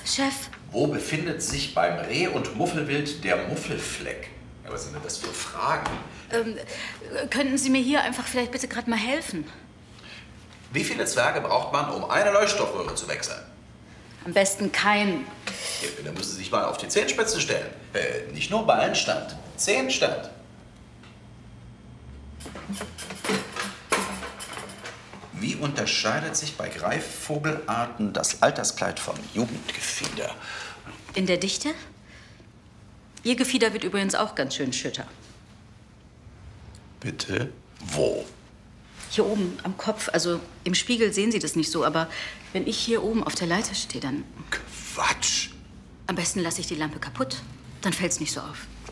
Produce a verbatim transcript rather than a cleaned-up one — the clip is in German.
Chef. Wo befindet sich beim Reh- und Muffelwild der Muffelfleck? Ja, was sind denn das für Fragen? Ähm, könnten Sie mir hier einfach vielleicht bitte gerade mal helfen? Wie viele Zwerge braucht man, um eine Leuchtstoffröhre zu wechseln? Am besten keinen. Ja, dann müssen Sie sich mal auf die Zehenspitze stellen. Äh, nicht nur Ballenstand, Zehenstand. Wie unterscheidet sich bei Greifvogelarten das Alterskleid vom Jugendgefieder? In der Dichte? Ihr Gefieder wird übrigens auch ganz schön schütter. Bitte? Wo? Hier oben am Kopf, also im Spiegel sehen Sie das nicht so, aber wenn ich hier oben auf der Leiter stehe, dann... Quatsch! Am besten lasse ich die Lampe kaputt, dann fällt's nicht so auf.